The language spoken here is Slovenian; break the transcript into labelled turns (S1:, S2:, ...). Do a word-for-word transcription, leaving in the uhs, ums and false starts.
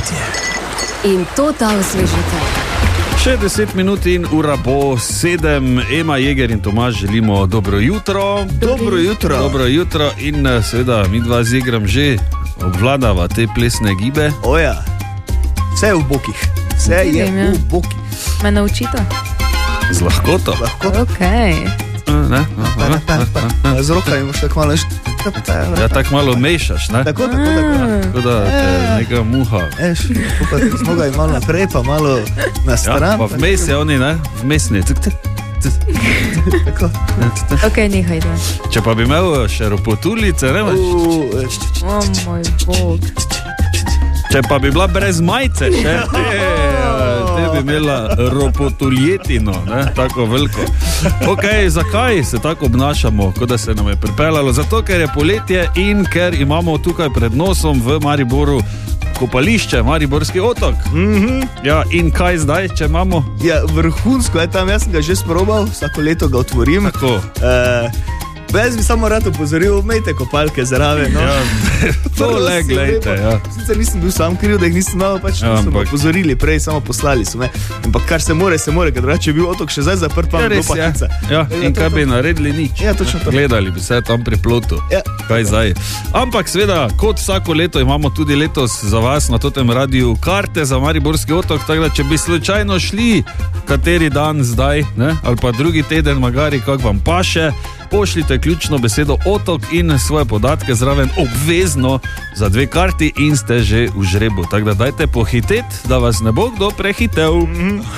S1: poletje.
S2: In to ta osvežitev.
S3: Še deset minut in ura bo sedem. Ema Jeger in Tomaž želimo dobro jutro.
S1: Dobro jutro.
S3: Dobro jutro in seveda mi dva z Jegrom že obvladava te plesne gibe.
S1: Oja, vse je v bokih. Vse je
S4: Vidim, ja.
S1: v bokih.
S4: Me naučite?
S3: Z lahkoto.
S1: Lahko.
S4: Okej.
S3: Ne?
S1: Z rokami moš tako malo...
S3: Ja, tako malo mešaš, ne?
S1: Tako, tako, tako.
S3: Tako da te neka muha.
S1: Eš, pa ti zmogaj malo naprej, pa malo na stran.
S3: Ja, pa vmes je oni, ne? Vmesni.
S1: Tako.
S4: Okej, nehaj, da.
S3: Če pa bi imel še ropotulice, ne veš?
S4: O moj bog.
S3: Če pa bi bila brez majice, še, te, te bi imela ropotuljetino, ne, tako veliko. Ok, zakaj se tako obnašamo, kot da se nam je pripeljalo? Zato, ker je poletje in ker imamo tukaj pred nosom v Mariboru kopališče, Mariborski otok.
S1: Mm-hmm.
S3: Ja, in kaj zdaj, če imamo?
S1: Ja, vrhunsko je tam, jaz sem ga že sprobal, vsako leto ga otvorim.
S3: Tako.
S1: Uh, Jaz bi samo rad upozoril, imejte kopalke zraven. No?
S3: Ja, to le, glejte. Ja.
S1: Sicer nisem bil sam kriv, da jih nisem imel, pač ja, nisem upozorili prej, samo poslali so me. Ampak kar se more, se more, ker drugače je bil otok še zdaj zaprt, pa
S3: ja,
S1: mi do pakica.
S3: Ja, ja, in kaj bi naredili nič.
S1: Ja, točno to.
S3: Gledali bi se tam pri plotu.
S1: Ja.
S3: Kaj zdaj? Ampak seveda, kot vsako leto imamo tudi letos za vas na totem radiju karte za Mariborski otok, tako da če bi slučajno šli kateri dan zdaj, ne, ali pa drugi teden, magari, kak vam paše, pošljite ključno besedo otok in svoje podatke zraven obvezno za dve karti in ste že v žrebu. Tako da dajte pohiteti, da vas ne bo kdo prehitel.